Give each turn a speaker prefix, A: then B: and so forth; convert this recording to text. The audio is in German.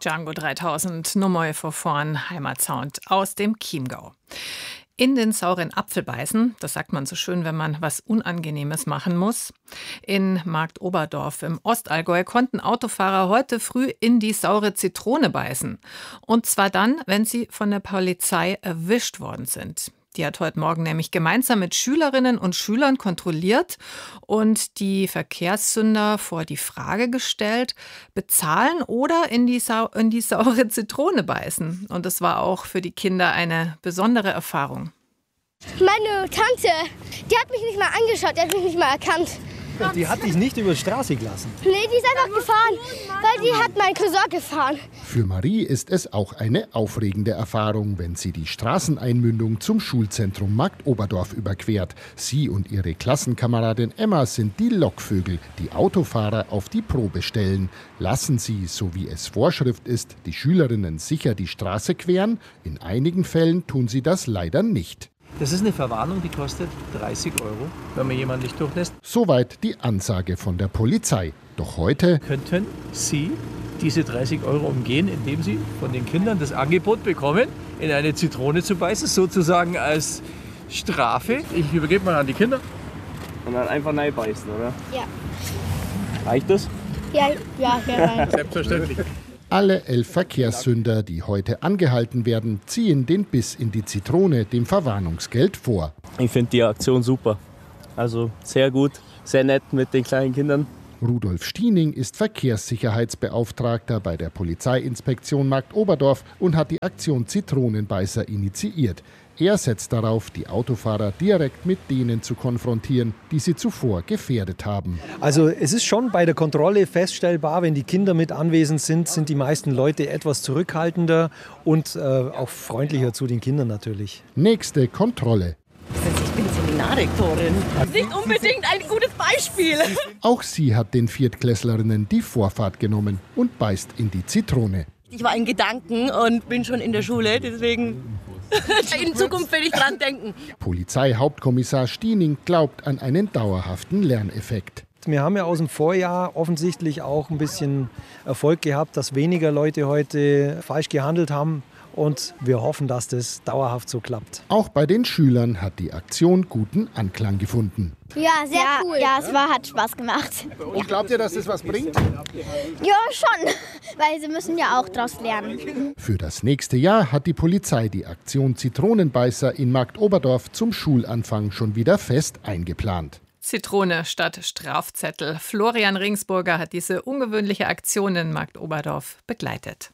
A: Django 3000, Nummer vor vorn, Heimatsound aus dem Chiemgau. In den sauren Apfel beißen, das sagt man so schön, wenn man was Unangenehmes machen muss. In Marktoberdorf im Ostallgäu konnten Autofahrer heute früh in die saure Zitrone beißen. Und zwar dann, wenn sie von der Polizei erwischt worden sind. Die hat heute Morgen nämlich gemeinsam mit Schülerinnen und Schülern kontrolliert und die Verkehrssünder vor die Frage gestellt, bezahlen oder in die saure Zitrone beißen. Und das war auch für die Kinder eine besondere Erfahrung.
B: Meine Tante, die hat mich nicht mal angeschaut, die hat mich nicht mal erkannt.
C: Die hat dich nicht über die Straße gelassen?
B: Nee, die ist einfach gefahren, weil die hat meinen Cousin gefahren.
D: Für Marie ist es auch eine aufregende Erfahrung, wenn sie die Straßeneinmündung zum Schulzentrum Marktoberdorf überquert. Sie und ihre Klassenkameradin Emma sind die Lockvögel, die Autofahrer auf die Probe stellen. Lassen sie, so wie es Vorschrift ist, die Schülerinnen sicher die Straße queren? In einigen Fällen tun sie das leider nicht.
C: Das ist eine Verwarnung, die kostet 30 €, wenn man jemanden nicht durchlässt.
D: Soweit die Ansage von der Polizei. Doch heute
C: Könnten Sie diese 30 € umgehen, indem Sie von den Kindern das Angebot bekommen, in eine Zitrone zu beißen, sozusagen als Strafe. Ich übergebe mal an die Kinder.
E: Und dann einfach reinbeißen, oder?
B: Ja.
E: Reicht das?
B: Ja.
C: Selbstverständlich.
D: alle 11 Verkehrssünder, die heute angehalten werden, ziehen den Biss in die Zitrone dem Verwarnungsgeld vor.
E: Ich finde die Aktion super. Also sehr gut, sehr nett mit den kleinen Kindern.
D: Rudolf Stiening ist Verkehrssicherheitsbeauftragter bei der Polizeiinspektion Marktoberdorf und hat die Aktion Zitronenbeißer initiiert. Er setzt darauf, die Autofahrer direkt mit denen zu konfrontieren, die sie zuvor gefährdet haben.
C: Also es ist schon bei der Kontrolle feststellbar, wenn die Kinder mit anwesend sind, sind die meisten Leute etwas zurückhaltender und auch freundlicher zu den Kindern natürlich.
D: Nächste Kontrolle.
F: Ich bin Seminarrektorin. Nicht unbedingt ein gutes Beispiel.
D: Auch sie hat den Viertklässlerinnen die Vorfahrt genommen und beißt in die Zitrone.
F: Ich war in Gedanken und bin schon in der Schule, deswegen in Zukunft will ich dran denken.
D: Polizeihauptkommissar Stiening glaubt an einen dauerhaften Lerneffekt.
C: Wir haben ja aus dem Vorjahr offensichtlich auch ein bisschen Erfolg gehabt, dass weniger Leute heute falsch gehandelt haben. Und wir hoffen, dass das dauerhaft so klappt.
D: Auch bei den Schülern hat die Aktion guten Anklang gefunden.
B: Ja, sehr cool. Ja, hat Spaß gemacht.
D: Und glaubt ihr, dass das was bringt?
B: Ja, schon, weil sie müssen ja auch daraus lernen.
D: Für das nächste Jahr hat die Polizei die Aktion Zitronenbeißer in Marktoberdorf zum Schulanfang schon wieder fest eingeplant.
A: Zitrone statt Strafzettel. Florian Ringsburger hat diese ungewöhnliche Aktion in Marktoberdorf begleitet.